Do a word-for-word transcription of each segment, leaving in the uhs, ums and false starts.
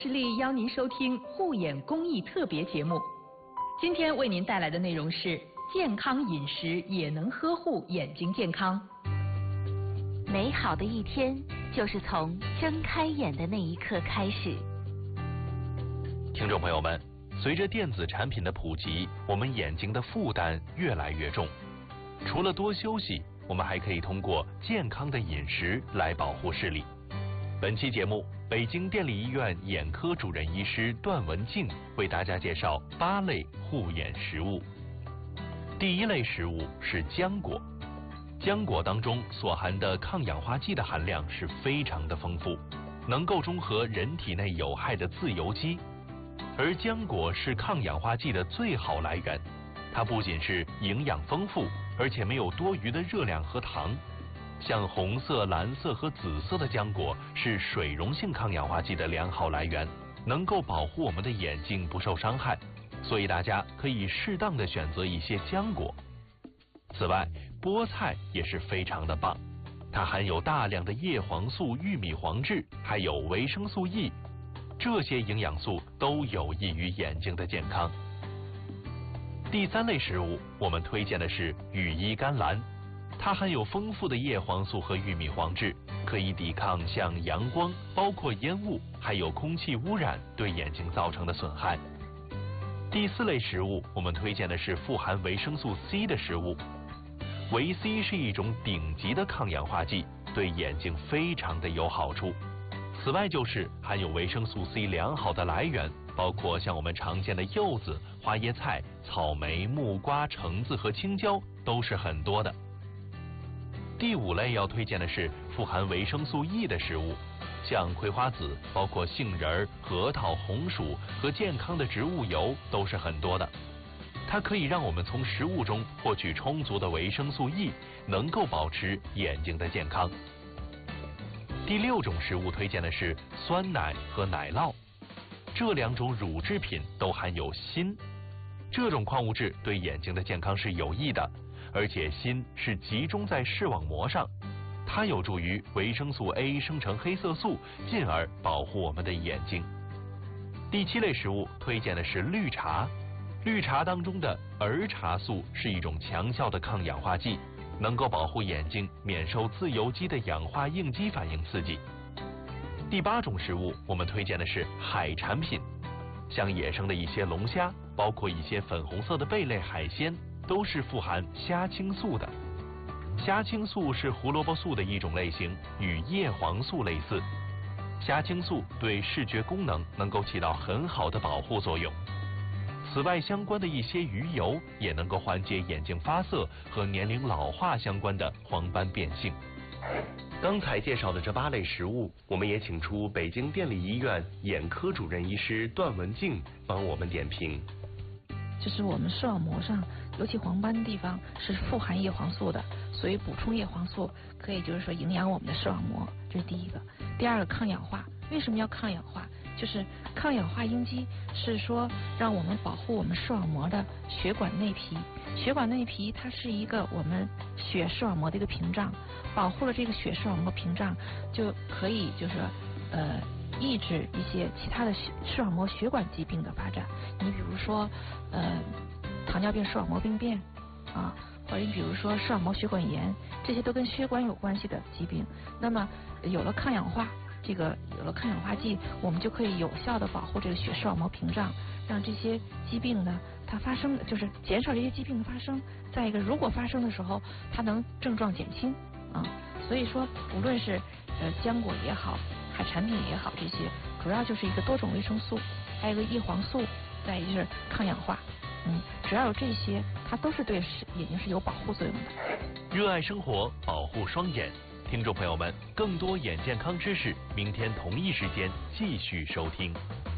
视力邀您收听护眼公益特别节目。今天为您带来的内容是健康饮食也能呵护眼睛健康。 美好的一天就是从睁开眼的那一刻开始。 听众朋友们，随着电子产品的普及，我们眼睛的负担越来越重。除了多休息，我们还可以通过健康的饮食来保护视力。本期节目，北京电力医院眼科主任医师段文静为大家介绍八类护眼食物。第一类食物是浆果，浆果当中所含的抗氧化剂的含量是非常的丰富，能够中和人体内有害的自由基。而浆果是抗氧化剂的最好来源，它不仅是营养丰富，而且没有多余的热量和糖。像红色、蓝色和紫色的浆果是水溶性抗氧化剂的良好来源，能够保护我们的眼睛不受伤害，所以大家可以适当的选择一些浆果。此外，菠菜也是非常的棒，它含有大量的叶黄素、玉米黄质，还有维生素 E， 这些营养素都有益于眼睛的健康。第三类食物，我们推荐的是羽衣甘蓝。它含有丰富的叶黄素和玉米黄质，可以抵抗像阳光、包括烟雾还有空气污染对眼睛造成的损害。第四类食物，我们推荐的是富含维生素 C 的食物。维 C 是一种顶级的抗氧化剂，对眼睛非常的有好处。此外就是含有维生素 C 良好的来源，包括像我们常见的柚子、花椰菜、草莓、木瓜、橙子和青椒都是很多的。第五类要推荐的是富含维生素 E 的食物，像葵花籽、包括杏仁、核桃、红薯和健康的植物油都是很多的。它可以让我们从食物中获取充足的维生素 E， 能够保持眼睛的健康。第六种食物推荐的是酸奶和奶酪，这两种乳制品都含有锌，这种矿物质对眼睛的健康是有益的。而且锌是集中在视网膜上，它有助于维生素 A 生成黑色素，进而保护我们的眼睛。第七类食物推荐的是绿茶，绿茶当中的儿茶素是一种强效的抗氧化剂，能够保护眼睛免受自由基的氧化应激反应刺激。第八种食物我们推荐的是海产品，像野生的一些龙虾，包括一些粉红色的贝类海鲜，都是富含虾青素的。虾青素是胡萝卜素的一种类型，与叶黄素类似。虾青素对视觉功能能够起到很好的保护作用。此外，相关的一些鱼油也能够缓解眼睛发涩和年龄老化相关的黄斑变性。刚才介绍的这八类食物，我们也请出北京电力医院眼科主任医师段文静帮我们点评。 就是我们视网膜上，尤其黄斑的地方是富含叶黄素的，所以补充叶黄素可以就是说营养我们的视网膜，这是第一个。第二个，抗氧化。为什么要抗氧化？就是抗氧化应激是说让我们保护我们视网膜的血管内皮。血管内皮它是一个我们血视网膜的一个屏障，保护了这个血视网膜屏障，就可以就是呃。抑制一些其他的视网膜血管疾病的发展。你比如说，呃，糖尿病视网膜病变啊，或者你比如说视网膜血管炎，这些都跟血管有关系的疾病。那么有了抗氧化，这个有了抗氧化剂，我们就可以有效的保护这个血视网膜屏障，让这些疾病呢，它发生就是减少这些疾病的发生。再一个，如果发生的时候，它能症状减轻啊。所以说，无论是呃浆果也好，海产品也好，这些主要就是一个多种维生素，还有一个叶黄素，再一个就是抗氧化。嗯，只要有这些，它都是对眼睛是有保护作用的。 热爱生活，保护双眼。听众朋友们，更多眼健康知识，明天同一时间继续收听。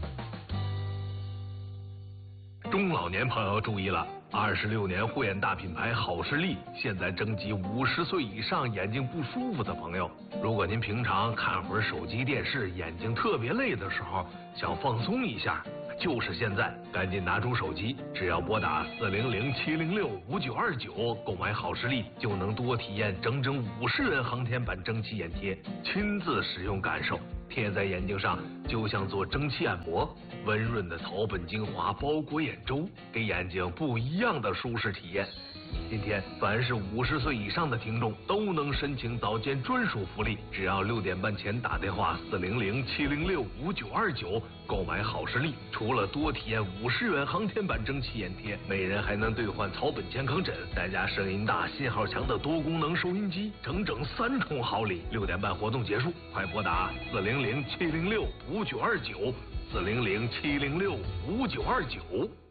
中老年朋友注意了，二十六年护眼大品牌好视力现在征集五十岁以上眼睛不舒服的朋友。如果您平常看会儿手机电视，眼睛特别累的时候，想放松一下，就是现在，赶紧拿出手机，只要拨打四零零七零六五九二九购买好视力，就能多体验整整五十元航天版蒸汽眼贴，亲自使用感受。 贴在眼睛上就像做蒸汽按摩，温润的草本精华包裹眼周，给眼睛不一样的舒适体验。今天凡是五十岁以上的听众都能申请早间专属福利，只要六点半前打电话四零零七零六五九二九购买好视力，除了多体验五十元航天版蒸汽眼贴，每人还能兑换草本健康枕，再加声音大、信号强的多功能收音机，整整三重好礼。六点半活动结束，快拨打四零零七零六五九二九四零零七零六五九二九。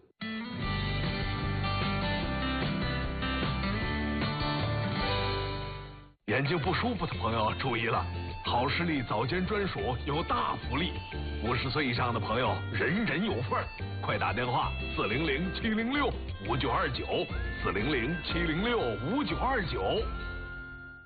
眼睛不舒服的朋友注意了，好视力早间专属有大福利，五十岁以上的朋友人人有份儿，快打电话四零零七零六五九二九四零零七零六五九二九。